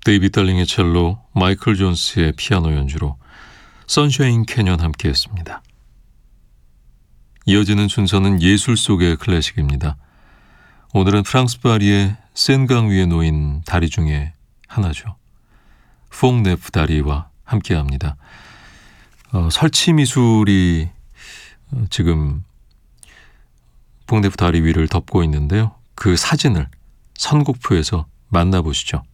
데이빗 달링의 첼로, 마이클 존스의 피아노 연주로 선샤인 캐년 함께했습니다. 이어지는 순서는 예술 속의 클래식입니다. 오늘은 프랑스 파리의 센강 위에 놓인 다리 중에 하나죠. 퐁네프 다리와 함께합니다. 설치 미술이 지금 퐁네프 다리 위를 덮고 있는데요. 그 사진을 선곡표에서 만나보시죠.